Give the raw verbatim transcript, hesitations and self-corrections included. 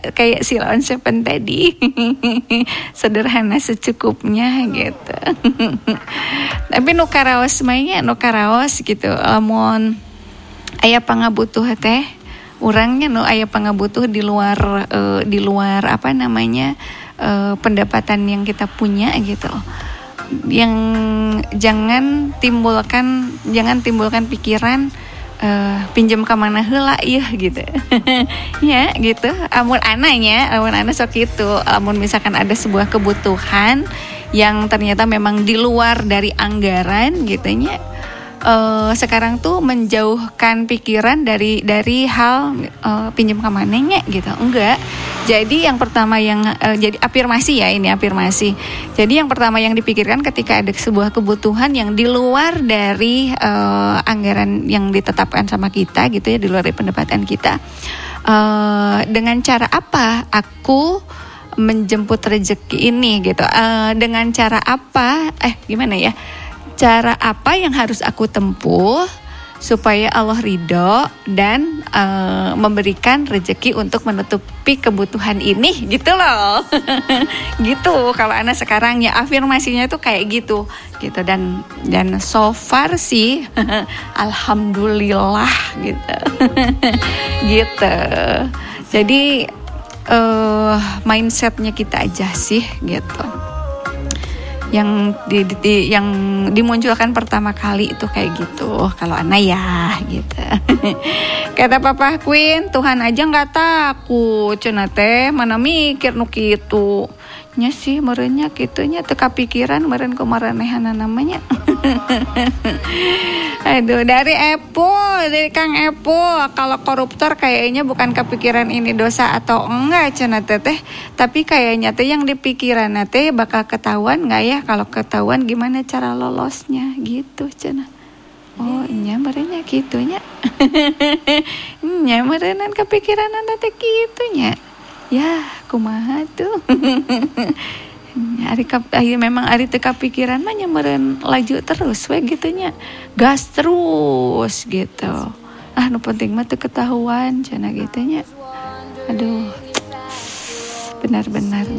kayak si Lawan Seven tadi. Sederhana secukupnya gitu. Tapi nu karaos mah nu karaos gitu. Lamun aya pangabutuh teh urangnya nu aya pangabutuh di luar uh, di luar apa namanya uh, pendapatan yang kita punya gitu. Yang jangan timbulkan jangan timbulkan pikiran uh, pinjam ka mana heula ieu gitu. Ya gitu. Amun ananya, amun ana sok kitu, amun misalkan ada sebuah kebutuhan yang ternyata memang di luar dari anggaran gitu nya. Uh, sekarang tuh menjauhkan pikiran dari dari hal uh, pinjam ke mananya gitu, enggak. Jadi yang pertama yang uh, jadi afirmasi ya ini afirmasi. Jadi yang pertama yang dipikirkan ketika ada sebuah kebutuhan yang di luar dari uh, anggaran yang ditetapkan sama kita gitu ya, di luar dari pendapatan kita. Uh, dengan cara apa aku menjemput rezeki ini gitu? Uh, dengan cara apa? Eh gimana ya? Cara apa yang harus aku tempuh supaya Allah ridho dan uh, memberikan rezeki untuk menutupi kebutuhan ini gitu loh. Gitu kalau anak sekarang ya afirmasinya tuh kayak gitu gitu dan dan so far sih alhamdulillah gitu. Gitu. Jadi uh, mindsetnya kita aja sih gitu. Yang di, di yang dimunculkan pertama kali itu kayak gitu kalau Ana ya gitu. Kata Papa Queen, Tuhan aja nggak takut cenah teh mana mikir nu kitu nya sih merenya kitunya teu kapikiran meureun kumaranehana namanya. Aduh, dari Epo, dari Kang Epo, kalau koruptor kayaknya bukan kepikiran ini dosa atau enggak cenah teh, tapi kayaknya teh yang dipikiran teh bakal ketahuan enggak ya, kalau ketahuan gimana cara lolosnya gitu cenah. Oh, nya merenya kitunya. Nya meureunan kepikiran teh kitunya. Ya, kumaha tuh. Ari kap ari memang ari teu kapikiran mah nya meureun laju terus we gitu nya. Gas terus gitu. Ah nu penting mah teu ketahuan cenah gitu nya. Aduh. Benar-benar